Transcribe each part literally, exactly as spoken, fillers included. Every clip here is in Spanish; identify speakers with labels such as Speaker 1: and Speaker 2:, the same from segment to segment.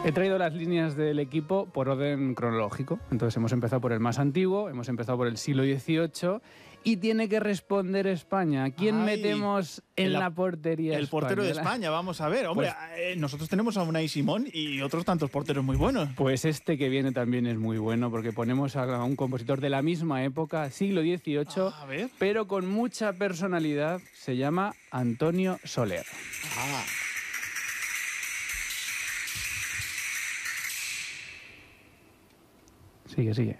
Speaker 1: He traído las líneas del equipo por orden cronológico. Entonces hemos empezado por el más antiguo, hemos empezado por el siglo dieciocho y tiene que responder España. ¿A quién
Speaker 2: Ay,
Speaker 1: metemos en la, la portería
Speaker 2: El
Speaker 1: española?
Speaker 2: portero de España, vamos a ver. Hombre, pues, eh, nosotros tenemos a Unai Simón y otros tantos porteros muy buenos.
Speaker 1: Pues este que viene también es muy bueno porque ponemos a un compositor de la misma época, siglo dieciocho,
Speaker 2: a ver.
Speaker 1: pero con mucha personalidad. Se llama Antonio Soler.
Speaker 2: Ah.
Speaker 1: Sigue, sigue.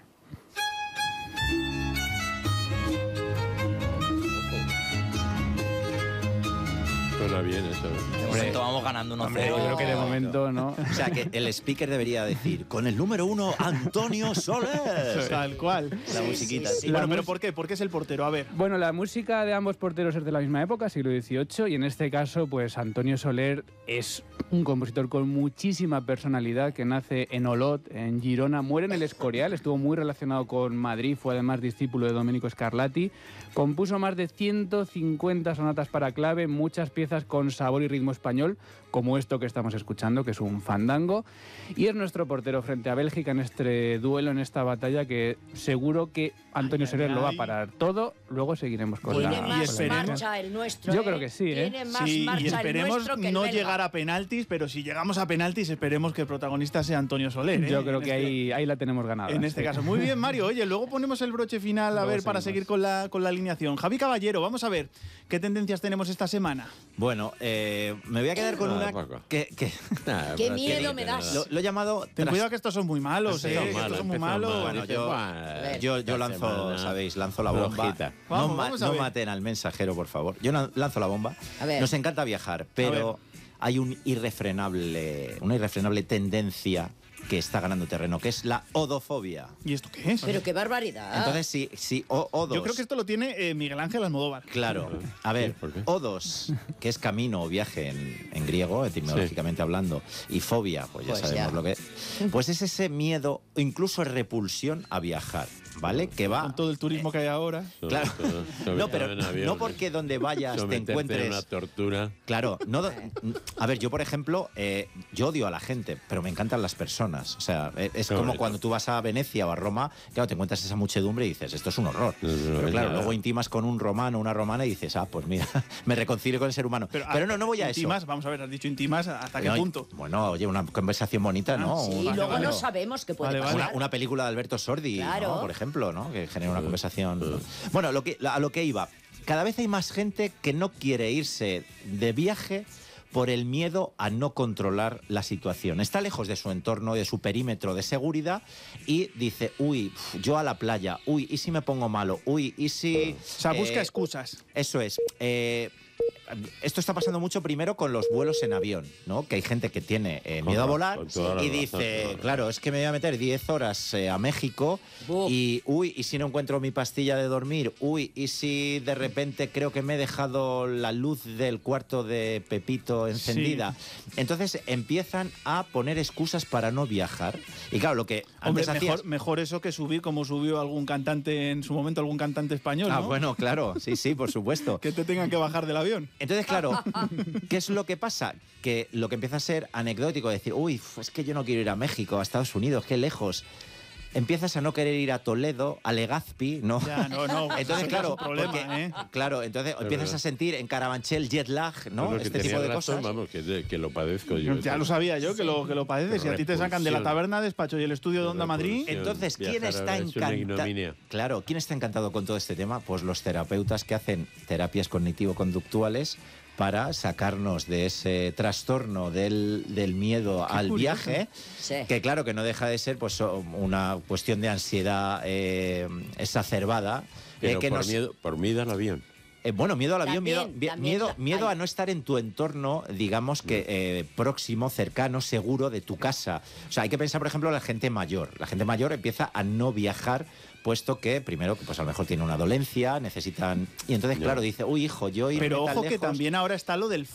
Speaker 3: Suena bien eso.
Speaker 4: De momento vamos ganando uno cero.
Speaker 1: Yo creo que de momento no.
Speaker 4: O sea, que el speaker debería decir, con el número uno, Antonio Soler.
Speaker 2: Tal cual.
Speaker 4: La musiquita.
Speaker 2: Sí, sí. Bueno, pero ¿por qué? ¿Por qué es el portero? A ver.
Speaker 1: Bueno, la música de ambos porteros es de la misma época, siglo dieciocho, y en este caso, pues Antonio Soler es un compositor con muchísima personalidad que nace en Olot, en Girona, muere en el Escorial, estuvo muy relacionado con Madrid, fue además discípulo de Domenico Scarlatti, compuso más de ciento cincuenta sonatas para clave, muchas piezas con sabor y ritmo español, como esto que estamos escuchando, que es un fandango, y es nuestro portero frente a Bélgica en este duelo, en esta batalla, que seguro que Antonio ay, Soler ay, lo va a parar todo, luego seguiremos con
Speaker 5: Tiene
Speaker 1: la...
Speaker 5: más
Speaker 1: con la
Speaker 5: marcha el nuestro.
Speaker 1: Yo
Speaker 5: ¿eh?
Speaker 1: creo que sí, ¿eh?
Speaker 5: Tiene más
Speaker 2: sí,
Speaker 5: marcha
Speaker 2: y esperemos
Speaker 5: el nuestro que el
Speaker 2: no
Speaker 5: belga.
Speaker 2: llegar a penaltis, pero si llegamos a penaltis, esperemos que el protagonista sea Antonio Soler. ¿eh?
Speaker 1: Yo creo
Speaker 2: en
Speaker 1: que
Speaker 2: este,
Speaker 1: ahí, ahí la tenemos ganada.
Speaker 2: En este
Speaker 1: sí.
Speaker 2: caso. Muy bien, Mario. Oye, luego ponemos el broche final a
Speaker 1: luego
Speaker 2: ver
Speaker 1: seguimos.
Speaker 2: para seguir con la, con la alineación. Javi Caballero, vamos a ver qué tendencias tenemos esta semana.
Speaker 4: Bueno, eh, me voy a quedar con
Speaker 3: Nada,
Speaker 4: una
Speaker 3: poco.
Speaker 4: que... que
Speaker 3: Nah,
Speaker 5: Qué
Speaker 3: pero
Speaker 5: miedo
Speaker 3: tiene
Speaker 5: me
Speaker 3: que
Speaker 5: das.
Speaker 4: lo, lo he llamado...
Speaker 2: Ten
Speaker 4: tras-
Speaker 2: cuidado que estos son muy malos,
Speaker 3: Empezó
Speaker 2: ¿eh? Que
Speaker 3: mal,
Speaker 2: estos son muy
Speaker 3: empezó
Speaker 2: malos.
Speaker 3: mal.
Speaker 4: Bueno,
Speaker 3: Dice,
Speaker 4: yo,
Speaker 3: "Buah,
Speaker 4: yo, yo
Speaker 3: esta
Speaker 4: lanzo,
Speaker 3: semana,
Speaker 4: sabéis, lanzo la bomba.
Speaker 3: flojita".
Speaker 2: Vamos,
Speaker 4: no ma-
Speaker 2: vamos a
Speaker 4: no
Speaker 2: ver.
Speaker 4: maten al mensajero, por favor. Yo na- lanzo la bomba.
Speaker 5: A ver.
Speaker 4: Nos encanta viajar, pero hay un irrefrenable, una irrefrenable tendencia que está ganando terreno, que es la odofobia.
Speaker 2: ¿Y esto qué es?
Speaker 5: Pero qué barbaridad.
Speaker 4: Entonces, sí, sí, o- odos.
Speaker 2: Yo creo que esto lo tiene eh, Miguel Ángel Almodóvar.
Speaker 4: Claro. A ver,
Speaker 3: Sí, ¿por qué?
Speaker 4: odos, que es camino o viaje en, en griego, etimológicamente hablando, y fobia, pues ya
Speaker 5: Pues
Speaker 4: sabemos
Speaker 5: ya.
Speaker 4: lo que es. Pues es ese miedo, incluso repulsión a viajar, ¿vale? Que va...
Speaker 2: Con todo el turismo que hay ahora.
Speaker 4: Claro.
Speaker 3: Sobre
Speaker 4: No,
Speaker 3: todo
Speaker 4: pero
Speaker 3: en avión,
Speaker 4: no porque donde vayas te
Speaker 3: someterte
Speaker 4: encuentres...
Speaker 3: a una tortura.
Speaker 4: Claro, no, a ver, yo por ejemplo, eh, yo odio a la gente, pero me encantan las personas. O sea, eh, es
Speaker 3: Qué
Speaker 4: como
Speaker 3: bonito.
Speaker 4: cuando tú vas a Venecia o a Roma, claro, te encuentras esa muchedumbre y dices, esto es un horror.
Speaker 3: No, no,
Speaker 4: Pero
Speaker 3: es
Speaker 4: claro,
Speaker 3: nada.
Speaker 4: luego intimas con un romano o una romana y dices, ah, pues mira, me reconcilio con el ser humano. Pero,
Speaker 2: ah,
Speaker 4: no, no voy a
Speaker 2: intimas,
Speaker 4: eso.
Speaker 2: Vamos a ver, has dicho intimas, ¿hasta qué
Speaker 4: No,
Speaker 2: punto?
Speaker 4: Bueno, oye, una conversación bonita, ¿no?
Speaker 5: Sí,
Speaker 4: Una-
Speaker 5: luego
Speaker 2: vale.
Speaker 5: no sabemos qué puede
Speaker 2: Vale, vale.
Speaker 5: pasar.
Speaker 4: una, una película de Alberto Sordi,
Speaker 5: Claro.
Speaker 4: ¿no? Por ejemplo, ¿no? Que genera una conversación. Bueno, lo que, a lo que iba. Cada vez hay más gente que no quiere irse de viaje por el miedo a no controlar la situación. Está lejos de su entorno, de su perímetro de seguridad y dice, uy, pf, yo a la playa, uy, ¿y si me pongo malo? Uy, ¿y si...?
Speaker 2: O sea, busca
Speaker 4: eh,
Speaker 2: excusas.
Speaker 4: Eso es. Eh, esto está pasando mucho primero con los vuelos en avión, ¿no? Que hay gente que tiene eh,
Speaker 3: Con
Speaker 4: miedo a
Speaker 3: ra-
Speaker 4: volar
Speaker 3: con toda la
Speaker 4: y
Speaker 3: razón,
Speaker 4: dice,
Speaker 3: claro.
Speaker 4: claro, es que me voy a meter diez horas eh, a México
Speaker 5: Buf.
Speaker 4: y, uy, ¿y si no encuentro mi pastilla de dormir? Uy, ¿y si de repente creo que me he dejado la luz del cuarto de Pepito encendida? Entonces empiezan a poner excusas para no viajar. Y claro, lo que
Speaker 2: Hombre,
Speaker 4: antes
Speaker 2: mejor,
Speaker 4: hacías...
Speaker 2: mejor eso que subir como subió algún cantante en su momento, algún cantante español,
Speaker 4: Ah,
Speaker 2: ¿no?
Speaker 4: bueno, claro, sí, sí, por supuesto.
Speaker 2: Que te tengan que bajar del avión.
Speaker 4: Entonces, claro, ¿qué es lo que pasa? Que lo que empieza a ser anecdótico, decir, uy, es que yo no quiero ir a México, a Estados Unidos, qué lejos. Empiezas a no querer ir a Toledo, a Legazpi, ¿no?
Speaker 2: Ya, no, no.
Speaker 4: Entonces,
Speaker 2: eso
Speaker 4: claro,
Speaker 2: es un problema,
Speaker 4: porque-
Speaker 2: ¿eh?
Speaker 4: claro, entonces
Speaker 3: Es
Speaker 4: empiezas
Speaker 3: verdad.
Speaker 4: a sentir en Carabanchel jet lag, ¿no?
Speaker 3: Bueno, que
Speaker 4: Este
Speaker 3: tenía
Speaker 4: tipo de
Speaker 3: razón,
Speaker 4: cosas.
Speaker 3: Vamos, que, de- que lo padezco yo.
Speaker 2: Ya lo sabía yo, que lo, que lo padeces. Y a ti te sacan de la
Speaker 3: Repulsión.
Speaker 2: taberna, despacho y el estudio de Onda Madrid.
Speaker 3: Repulsión.
Speaker 4: Entonces, ¿quién
Speaker 3: Viajar
Speaker 4: está
Speaker 3: ahora es una
Speaker 4: encantado?
Speaker 3: ignominia.
Speaker 4: Claro, ¿quién está encantado con todo este tema? Pues los terapeutas que hacen terapias cognitivo-conductuales para sacarnos de ese trastorno del, del miedo al
Speaker 2: curioso.
Speaker 4: viaje,
Speaker 5: Sí.
Speaker 4: que claro que no deja de ser pues una cuestión de ansiedad eh, exacerbada. eh,
Speaker 3: Pero
Speaker 4: que
Speaker 3: por,
Speaker 4: nos-
Speaker 3: miedo, por miedo al avión.
Speaker 4: eh, bueno, miedo al avión,
Speaker 5: También,
Speaker 4: miedo, vi-
Speaker 5: también
Speaker 4: miedo,
Speaker 5: la-
Speaker 4: miedo a
Speaker 5: hay.
Speaker 4: no estar en tu entorno, digamos que eh, próximo, cercano, seguro de tu casa. O sea, hay que pensar, por ejemplo, en la gente mayor. La gente mayor empieza a no viajar, puesto que primero, pues a lo mejor tiene una dolencia, necesitan... Y entonces,
Speaker 3: Ya.
Speaker 4: claro, dice, uy, hijo, yo irme
Speaker 2: Pero
Speaker 4: tan
Speaker 2: ojo que
Speaker 4: lejos-
Speaker 2: también ahora está lo del FOMO.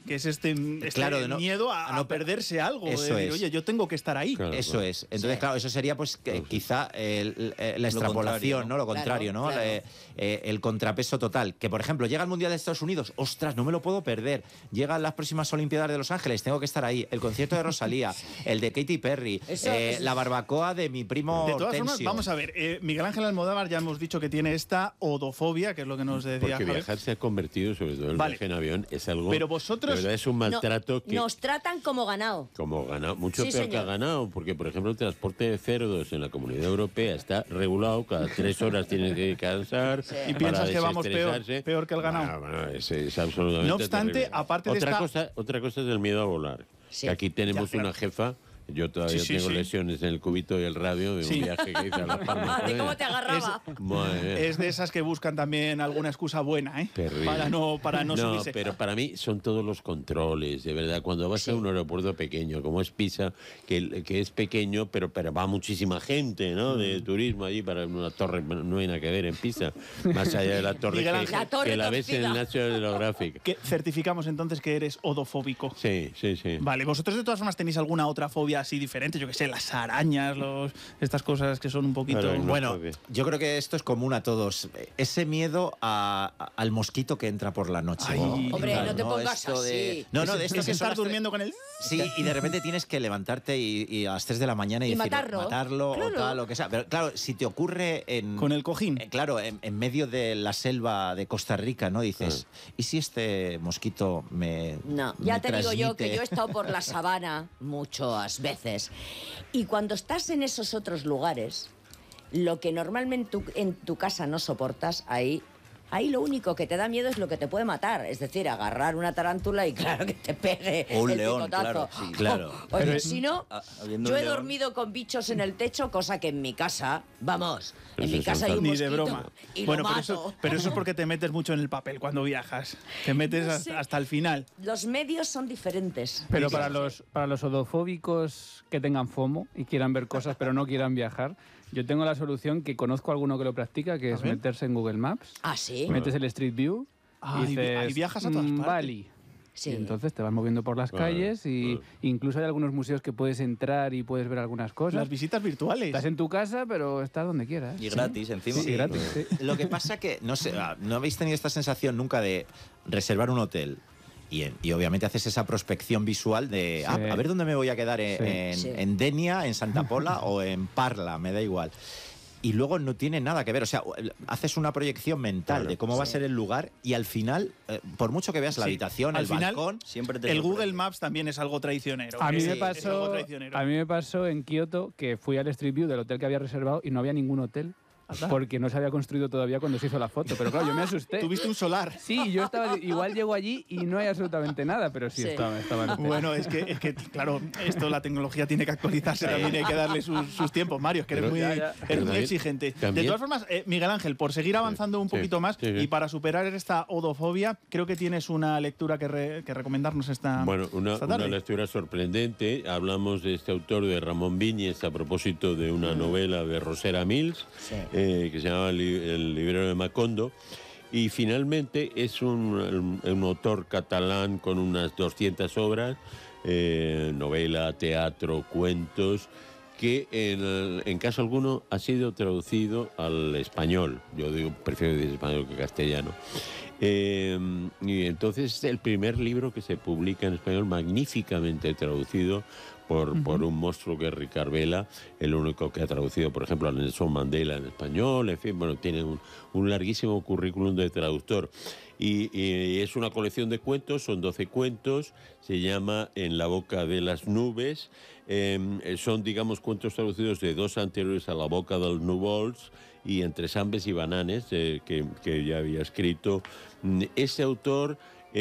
Speaker 2: que es este, este
Speaker 4: Claro, de no-
Speaker 2: miedo a,
Speaker 4: a no
Speaker 2: a perderse algo. De
Speaker 4: Eso
Speaker 2: decir,
Speaker 4: es.
Speaker 2: oye, yo tengo que estar ahí.
Speaker 3: Claro.
Speaker 4: Eso es. Entonces,
Speaker 5: Sí.
Speaker 4: claro, eso sería pues que quizá el- el- la
Speaker 5: Lo
Speaker 4: extrapolación,
Speaker 5: contrario,
Speaker 4: ¿no? Lo
Speaker 5: ¿no?
Speaker 4: contrario,
Speaker 5: Claro,
Speaker 4: ¿no?
Speaker 5: claro.
Speaker 4: Eh, eh, el contrapeso total. Que, por ejemplo, llega el Mundial de Estados Unidos, ostras, no me lo puedo perder. Llegan las próximas Olimpiadas de Los Ángeles, tengo que estar ahí. El concierto de Rosalía, el de Katy Perry,
Speaker 5: Eso-
Speaker 4: eh,
Speaker 5: eso-
Speaker 4: la barbacoa de mi primo
Speaker 2: De todas formas,
Speaker 4: Hortensio.
Speaker 2: vamos a ver. eh, Miguel Ángel Almodóvar ya hemos dicho que tiene esta odofobia, que es lo que nos decía
Speaker 3: Porque
Speaker 2: Javier.
Speaker 3: viajar se ha convertido, sobre todo el
Speaker 2: Vale.
Speaker 3: viaje en avión, es algo.
Speaker 2: Pero vosotros-
Speaker 3: De verdad es un
Speaker 5: No,
Speaker 3: maltrato que.
Speaker 5: nos tratan como ganado.
Speaker 3: Como ganado, mucho
Speaker 5: Sí,
Speaker 3: peor que ha
Speaker 5: señor.
Speaker 3: ganado, porque por ejemplo el transporte de cerdos en la Comunidad Europea está regulado, cada tres horas tienes que descansar.
Speaker 2: Y
Speaker 3: para
Speaker 2: piensas que vamos peor-
Speaker 3: desestresarse.
Speaker 2: peor que el ganado.
Speaker 3: Bueno, bueno, es, es absolutamente
Speaker 2: No obstante,
Speaker 3: terrible.
Speaker 2: aparte de
Speaker 3: otra
Speaker 2: esta-
Speaker 3: cosa, otra cosa es el miedo a volar.
Speaker 5: Sí.
Speaker 3: Que aquí tenemos
Speaker 2: Ya, claro.
Speaker 3: una jefa. Yo todavía
Speaker 2: Sí, sí,
Speaker 3: tengo
Speaker 2: sí.
Speaker 3: lesiones en el cubito y el radio de un
Speaker 2: Sí.
Speaker 3: viaje que hice a Las Palmas.
Speaker 5: Ah, de cómo te agarraba.
Speaker 3: Madre mía.
Speaker 2: Es de esas que buscan también alguna excusa buena, ¿eh?
Speaker 3: Terrible.
Speaker 2: Para no, para no, subirse.
Speaker 3: pero para mí son todos los controles, de verdad. Cuando vas
Speaker 5: Sí.
Speaker 3: a un aeropuerto pequeño, como es Pisa, que, que es pequeño, pero, pero va muchísima gente, ¿no? De
Speaker 2: Mm.
Speaker 3: turismo allí para una torre, no hay nada que ver en Pisa, más allá de la torre
Speaker 2: Miguel
Speaker 3: que,
Speaker 2: Ángel.
Speaker 5: La torre
Speaker 3: que la ves en el
Speaker 5: torcida.
Speaker 3: National Geographic.
Speaker 2: Que certificamos entonces que eres odofóbico.
Speaker 3: Sí, sí, sí.
Speaker 2: Vale, vosotros de todas formas tenéis alguna otra fobia así diferente, yo que sé, las arañas, los, estas cosas que son un poquito...
Speaker 3: Claro, no.
Speaker 4: Bueno,
Speaker 3: Joder.
Speaker 4: yo creo que esto es común a todos. Ese miedo a- a- al mosquito que entra por la noche.
Speaker 2: Ay,
Speaker 5: Hombre,
Speaker 2: Claro,
Speaker 5: no te pongas
Speaker 4: Esto de-
Speaker 5: así.
Speaker 4: No, no, de
Speaker 2: es
Speaker 4: esto que son
Speaker 2: estar
Speaker 4: las tres-
Speaker 2: durmiendo con el...
Speaker 4: Sí, y de repente tienes que levantarte y, y a las tres de la mañana y,
Speaker 5: Y
Speaker 4: decir,
Speaker 5: matarlo.
Speaker 4: matarlo
Speaker 5: Claro.
Speaker 4: o tal, lo que sea. Pero claro, si te ocurre en...
Speaker 2: Con el cojín.
Speaker 4: eh, claro, en, en medio de la selva de Costa Rica, ¿no? Dices, ¿y si este mosquito me
Speaker 5: No,
Speaker 4: me
Speaker 5: ya te digo yo que
Speaker 4: transmite?
Speaker 5: yo he estado por la sabana muchas veces. Y cuando estás en esos otros lugares, lo que normalmente tu- en tu casa no soportas, ahí, ahí lo único que te da miedo es lo que te puede matar. Es decir, agarrar una tarántula y claro que te pegue
Speaker 6: O un
Speaker 5: el
Speaker 6: león,
Speaker 5: picotazo.
Speaker 6: claro, sí.
Speaker 4: Claro.
Speaker 5: O- Oye,
Speaker 1: Pero-
Speaker 5: si no,
Speaker 6: Ah, habiendo
Speaker 5: yo
Speaker 6: un
Speaker 5: he
Speaker 6: león.
Speaker 5: dormido con bichos en el techo, cosa que en mi casa, vamos,
Speaker 3: Pero
Speaker 5: en mi
Speaker 3: eso
Speaker 5: casa
Speaker 3: son
Speaker 5: hay un
Speaker 2: Ni
Speaker 5: mosquito
Speaker 2: de broma.
Speaker 5: y
Speaker 2: Bueno,
Speaker 5: lo
Speaker 2: pero
Speaker 5: mato.
Speaker 2: eso, pero eso es porque te metes mucho en el papel cuando viajas. Te metes
Speaker 5: No
Speaker 2: hasta,
Speaker 5: sé.
Speaker 2: hasta el final.
Speaker 5: Los medios son diferentes.
Speaker 1: Pero
Speaker 2: Sí,
Speaker 1: para
Speaker 2: sí.
Speaker 1: los, para los odofóbicos que tengan FOMO y quieran ver cosas pero no quieran viajar, yo tengo la solución que conozco a alguno que lo practica, que
Speaker 2: A
Speaker 1: es
Speaker 2: ver.
Speaker 1: meterse en Google Maps,
Speaker 5: Ah, sí.
Speaker 1: metes el Street View
Speaker 2: Ah,
Speaker 1: y
Speaker 2: y vi-
Speaker 1: dices,
Speaker 2: ahí viajas a todas
Speaker 1: "Mm,
Speaker 2: partes".
Speaker 1: Bali.
Speaker 5: Sí.
Speaker 1: Y entonces te vas moviendo por las
Speaker 3: Claro,
Speaker 1: calles y
Speaker 3: claro.
Speaker 1: incluso hay algunos museos que puedes entrar y puedes ver algunas cosas.
Speaker 2: Las visitas virtuales.
Speaker 1: Estás en tu casa, pero estás donde quieras.
Speaker 6: Y gratis encima.
Speaker 1: Sí, gratis. sí.
Speaker 4: Lo que pasa que, no sé, ah, ¿no habéis tenido esta sensación nunca de reservar un hotel? Y, en- y obviamente haces esa prospección visual de, ah,
Speaker 1: Sí.
Speaker 4: a ver dónde me voy a quedar, en,
Speaker 1: Sí.
Speaker 4: en-
Speaker 5: Sí.
Speaker 4: en Denia, en Santa Pola o en Parla, me da igual. Y luego no tiene nada que ver, o sea, haces una proyección mental
Speaker 3: Claro.
Speaker 4: de cómo va a ser el lugar y al final, eh, por mucho que veas la
Speaker 2: Sí.
Speaker 4: habitación,
Speaker 2: Al
Speaker 4: el
Speaker 2: final,
Speaker 4: balcón,
Speaker 6: Siempre te
Speaker 2: El
Speaker 6: sorprende.
Speaker 2: Google Maps también es algo traicionero.
Speaker 1: A mí,
Speaker 2: Es-
Speaker 1: me
Speaker 2: es algo
Speaker 1: pasó,
Speaker 2: traicionero.
Speaker 1: a mí me pasó en Kioto que fui al Street View del hotel que había reservado y no había ningún hotel porque no se había construido todavía cuando se hizo la foto. Pero claro, yo me asusté.
Speaker 2: Tuviste un solar.
Speaker 1: Sí, yo estaba. Igual llego allí y no hay absolutamente nada, pero sí,
Speaker 5: Sí.
Speaker 1: estaba, estaba en hotel.
Speaker 2: Bueno, es que, es que, claro, esto, la tecnología tiene que actualizarse, también hay que darle sus, sus tiempos, Mario, es que eres
Speaker 3: Pero-
Speaker 2: muy,
Speaker 1: Ya, ya.
Speaker 2: eres
Speaker 3: Pero
Speaker 2: muy
Speaker 3: también-
Speaker 2: exigente. De
Speaker 3: también-
Speaker 2: todas formas, eh, Miguel Ángel, por seguir avanzando un
Speaker 3: Sí,
Speaker 2: poquito más
Speaker 3: sí, sí.
Speaker 2: y para superar esta odofobia, creo que tienes una lectura que, re- que recomendarnos esta,
Speaker 3: Bueno, una,
Speaker 2: esta
Speaker 3: una
Speaker 2: tarde.
Speaker 3: lectura sorprendente. Hablamos de este autor, de Ramón Viñes, a propósito de una novela de Rosera Mills,
Speaker 5: Sí.
Speaker 3: eh, que se llama El, li- El librero de Macondo. Y finalmente es un, un autor catalán con unas doscientas obras, eh, novela, teatro, cuentos, que en, el- en caso alguno ha sido traducido al español. Yo digo, prefiero decir español que castellano. Eh, y entonces es el primer libro que se publica en español magníficamente traducido por, por un monstruo que es Ricard Vela, el único que ha traducido, por ejemplo, a Nelson Mandela en español. En fin, bueno, tiene un, un larguísimo currículum de traductor. Y, y es una colección de cuentos, son doce cuentos, se llama En la boca de las nubes. Eh, son, digamos, cuentos traducidos de dos anteriores, A la boca dels núvols y Entre sambes y bananes, eh, que, que ya había escrito. Mm, Ese autor,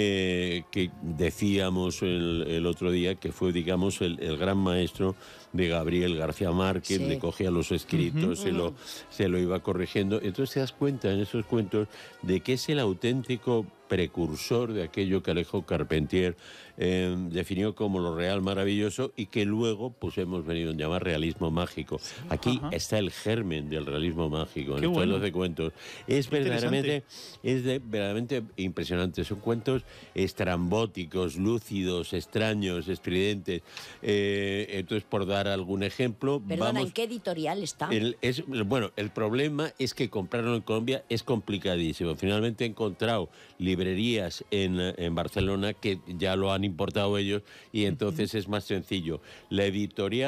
Speaker 3: eh, que decíamos el, el otro día, que fue, digamos, el, el gran maestro de Gabriel García Márquez,
Speaker 5: Sí.
Speaker 3: le cogía los escritos, se, lo, se lo iba corrigiendo. Entonces te das cuenta en esos cuentos de que es el auténtico precursor de aquello que Alejo Carpentier eh, definió como lo real maravilloso y que luego pues hemos venido a llamar realismo mágico. Aquí
Speaker 2: Ajá.
Speaker 3: está el germen del realismo mágico en
Speaker 2: Qué
Speaker 3: estos
Speaker 2: bueno.
Speaker 3: doce cuentos. Es
Speaker 2: Qué
Speaker 3: verdaderamente, es de- verdaderamente impresionante. Son cuentos estrambóticos, lúcidos, extraños, estridentes. Eh, entonces, por dar algún ejemplo,
Speaker 5: Perdona,
Speaker 3: vamos...
Speaker 5: ¿en qué editorial está?
Speaker 3: El, es, bueno, el problema es que comprarlo en Colombia es complicadísimo. Finalmente he encontrado librerías en, en Barcelona que ya lo han importado ellos y entonces es más sencillo. La editorial